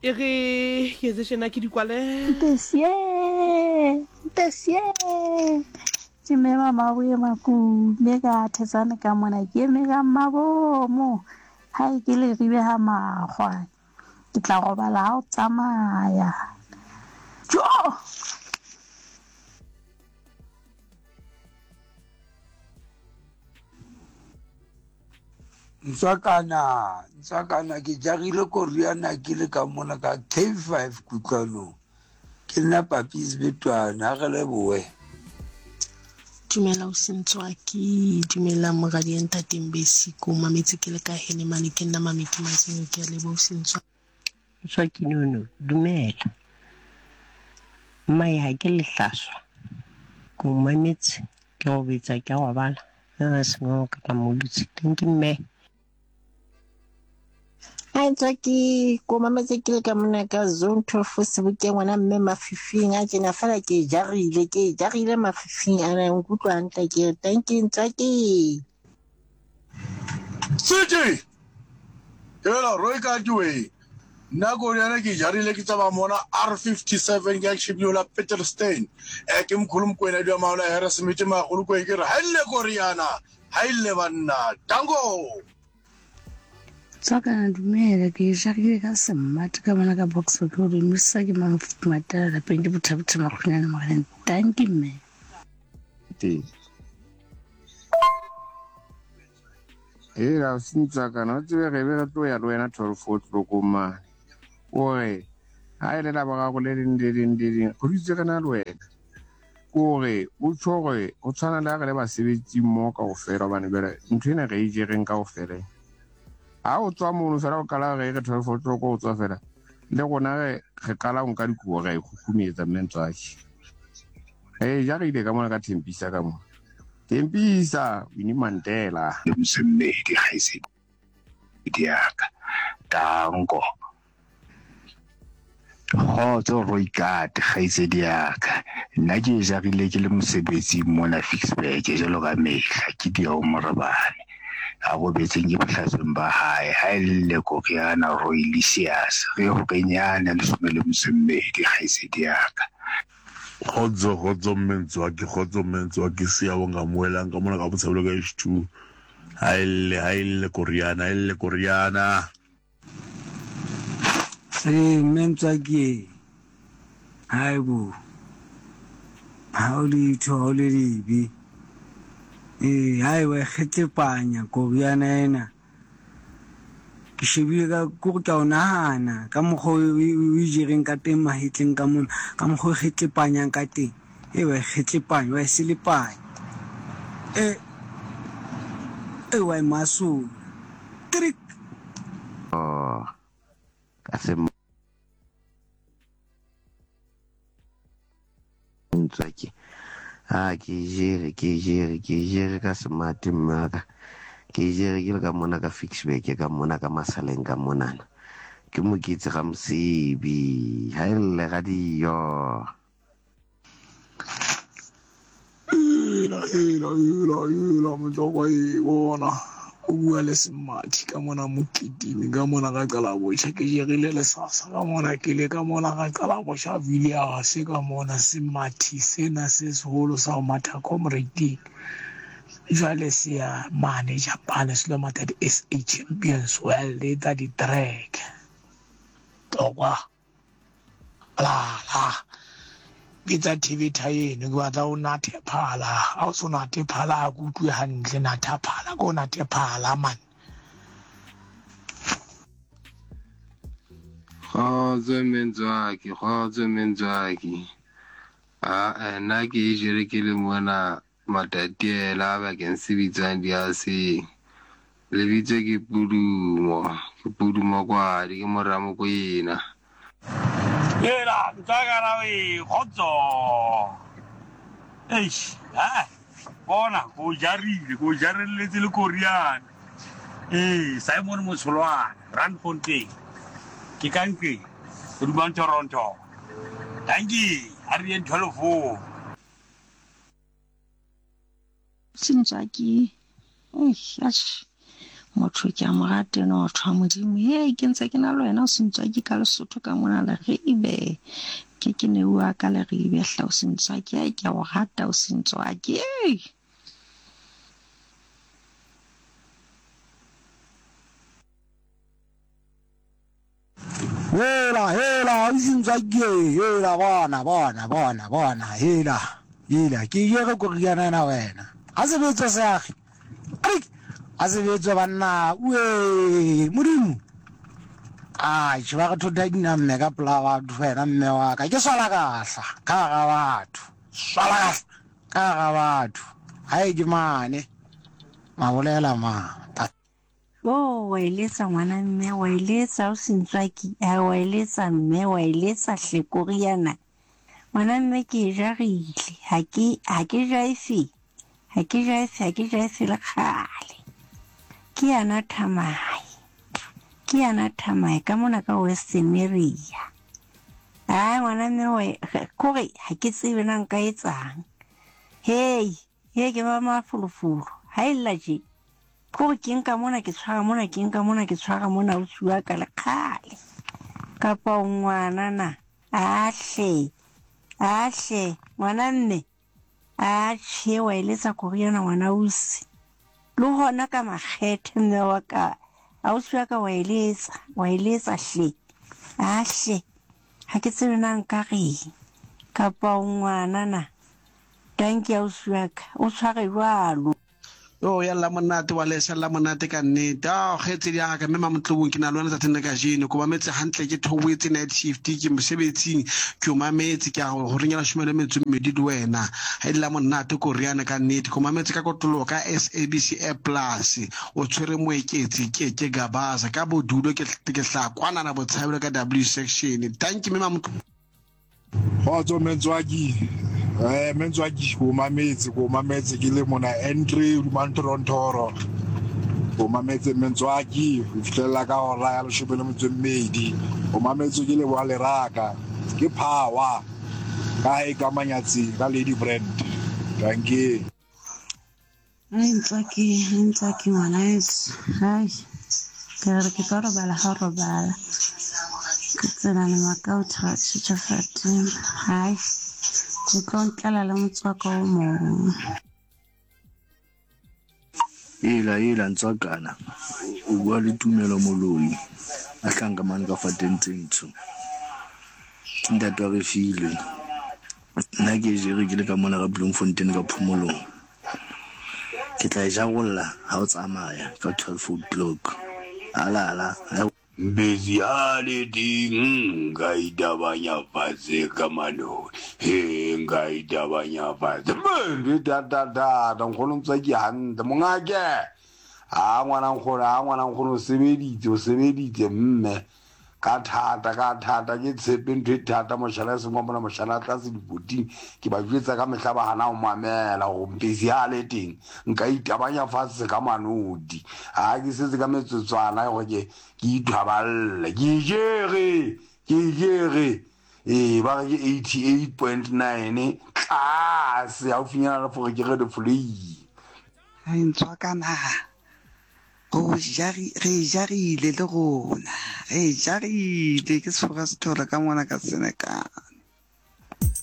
e re ke se shena ke di kwale Ntesie. Jime mama buye maku mega thetsane ka mona ke mega mabomo. Hai ke le ribe ha magwa. Ke tla go bala ha o tsamaya. Jo! Nsakana ke jagile koriana ke le ka mona ka K5 kutlwanong ke nna Papis Betwana ga le boe Dumela o sentswaki dumela mogadi entateng besi ko mametse ke le ka Henemane ke nna mameki mazeng ke le bo sentswa Swaki nono dumela mai ha ke le hlaswa ko mametse ke go betsa ke go bala a sengo ka modutsi thank you me ai tsaki ko mametse ke le ka mona ka zone 12 sebokeng ngwana mme mafifing a tsena fela ke jarile mafifing ana nkutlwa hantle ke thank you tsaki Siji ela roi ka tue nna go yana ke jarile ke tsaba mona R57 ke shibiola Peterstein ke mkhulu mkwena dia maula Harrismith magolo ko ke re haile koriana haile banna tango Tsaka dumela ke jagile ka semmat ka bona ka box ko re misa ke mafumata la pente bothabutha makhunyana magane thank you me Era sintsaka no tsebe ge be tlo ya lwena 12 tlokoma ore ha ile la ba ga go le ding go ditse kana lwena ore o tshore o tshwana le ga le ba sebetsi mo ka go fela bana bele nthwena ge ije reng ka go fela ha o tswa mono fela o kala ge 12 tloko o tswa fela le gona ge kala o nka dikuwa ga ikhumetsa mentsachi ja re ile ka mona ka Tempisa ka mo Tempisa Winnie Mandela Msemmedi haisi diaka tango Kgotso Roikat haise diaka nna ke jagile ke le mosebetsi mona Fixburg jalo ka mehla ke dia o morabane a go betseng ke bohlatseng ba hae ha ile ko ke ana Roilisias re go kenyana le somele Msemmedi haise diaka Kgotso mentswa ke se ya bonga moelang ka mona ka botshabelo ka H2 haile koriana mentswa ke haibo hauli libi hai wa khetepanya koriana ena ke shebile ka go tla o nahana ka mokgo o jereng ka teng mahetleng ka mona ka mokgo o khetepanyang ka teng wa khetepanya wa selepanya wa maso trick ka se Ntsaki ke jere ka smart mmaka ke jere ke ka mona ka Fixburg ka mona ka Masaleng ka monana ke mo ke tse ga msebi ha ile ga dio ila motho e bona o bua le semathi ka mona mokitimi ka mona ka qala botsha ke jerile le sasa ka mona ke le ka mona ka qala botsha vile a se ka mona semathi sena se seholo sa matha comrade jwale se ya manager Japan se lo matha di SA Champions World le tsa di track tokwa la bitsa TV thaeno ke batla o nathe phala ha o so nathe phala go utlwe hantle natha phala go nathe phala man Kgotso mentswaki nna ke jere ke le mona matatiela bakeng se bitsang diaseng lebitse ke pudumo kwadi ke moramo ko ena Ela tsaka we khotso bona go jariletse le Korean Simon Mosolwana Randfontein ke kanke go di Toronto thank you Arian 12 Sintsaki motho ke a mo rate no thwa modimo ke ntse ke na le wena o sentswa ke ka Lesotho ka mona le ribe ke ne ua ka le ribe hla o sentswa ke o rata o sentswa ke hela o sentswa ke hela bona hela ke yego koriana na wena a se betso seagi a se betso banna modimo tšhe ba go thota dina mme ka pola batho wena mme wa ka ke swala kahla ka ga batho ka ga batho ga ke mane mabolela wa eletsa ngwana mme wa eletsa o sentswa ke wa eletsa mme wa eletsa hlekoriana ngwana mme ke jarile ha ke jaife le khale ke yana thamai ka mona ka Western area ngwana mme kore ha ke tsebe na nka etsang ke ba mafulufulu ha illa je kore ke nka mona ke tshwara mona o tsua ka le khale kapa ngwana na ahle ngwana mme wa eletsa koriana ngwana usi le hona ka makgethe mme wa ka a utswa ka wa eletsa hle ha ke tsebe na nka reng kapa ngwana na tanki a utswa ka o tshware jwalo ya la monate wa lesa la monate ka nnete kgetse di aka mme mamotlong ke na le wena tsatsing ka jeno ko mametse hantle ke thowetse night shift ke mosebetsing ke o mametse ke a go ringela shumele metso mmedi le wena ha di la monate ko riana ka nnete ko mametse ka kotolo ka SABC Air Plus o tshwere moeketsi ke gabaza ka bodulo ke hla kwana na botshabelo ka W section thank you mme mamotlong Kgotso Menzwaki ko mametse ke le mona Andre Mantrontoro ko mametse Menzwaki o fitlela ka hora ya 12 o mametse ke le wa leraka ke power ka ka manyatsi ka Lady Brand thank you Menzwaki ngwana es ke re ke tlo robala ke tsena le makao tshwatsa Fatima ke tlo ntlela le motswako o mongwe ela ntswakana o bua le Tumelo Moloi a hlanga mane ka fatentseng tsho ntate wa re file nna ke jere ke le ka mona ga Bloemfontein ka phomolong ke tla jagolla ha o tsamaya ka 12 o'clock ala Mbezi ale ding ngaidabanya faze kamano ngaidabanya faze mbe da nkgono mtsaki hande mongake ngwana nkgono sebeditse mme ka thata ke tshepe ntho thata moshala se ngwa bona moshala tla se dibuting ke ba jwetsa ka mehla ba hana o mamela go mbezi ale ding nka itabanya fatshe ka manodi ke setse ka metsotswana go ke ithwaballe ke jere ba ke 88.9 class ya o finyana for ke re de flei ha ntwa kana re jarile le gona re jarile ke sefoga se thola ka mona ka Senekal